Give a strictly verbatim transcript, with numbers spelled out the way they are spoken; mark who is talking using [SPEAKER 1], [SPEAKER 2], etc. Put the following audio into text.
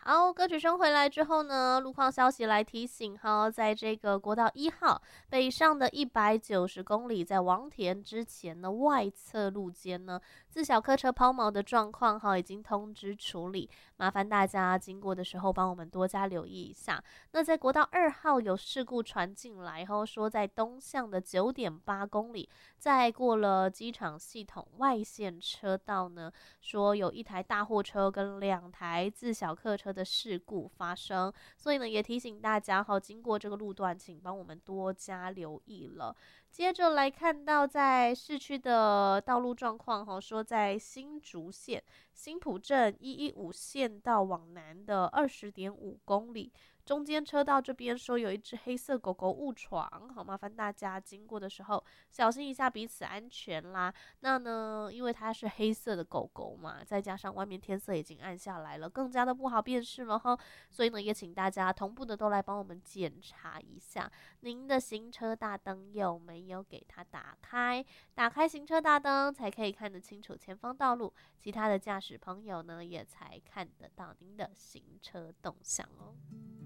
[SPEAKER 1] 好，歌曲声回来之后呢，路况消息来提醒哈，在这个国道一号北上的一百九十公里，在王田之前呢，外侧路肩呢，自小客车抛锚的状况哈，已经通知处理，麻烦大家经过的时候帮我们多加留意一下。那在国道二号有事故传进来后，说在东向的九点八公里，在过了机场系统外线车道呢，说有一台大货车跟两台自小客车的事故发生，所以呢也提醒大家哈，经过这个路段，请帮我们多加留意了。接着来看到在市区的道路状况哈，说在新竹县新浦镇一一五县道往南的二十点五公里。中间车道这边说有一只黑色狗狗误闯，好麻烦大家经过的时候小心一下彼此安全啦。那呢，因为它是黑色的狗狗嘛，再加上外面天色已经暗下来了，更加的不好辨识了哈。所以呢，也请大家同步的都来帮我们检查一下，您的行车大灯有没有给它打开？打开行车大灯才可以看得清楚前方道路，其他的驾驶朋友呢也才看得到您的行车动向哦。